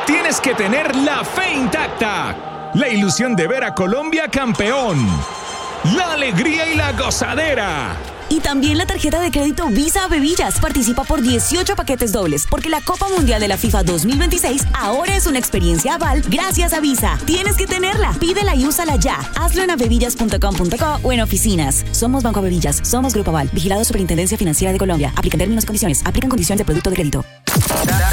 tienes que tener la fe intacta, la ilusión de ver a Colombia campeón, la alegría y la gozadera. Y también la tarjeta de crédito Visa Bevillas. Participa por 18 paquetes dobles, porque la Copa Mundial de la FIFA 2026 ahora es una experiencia aval gracias a Visa. Tienes que tenerla. Pídela y úsala ya. Hazlo en avevillas.com.co o en oficinas. Somos Banco Avevillas. Somos Grupo Aval. Vigilado Superintendencia Financiera de Colombia. Aplican términos y condiciones. Aplican condiciones de producto de crédito.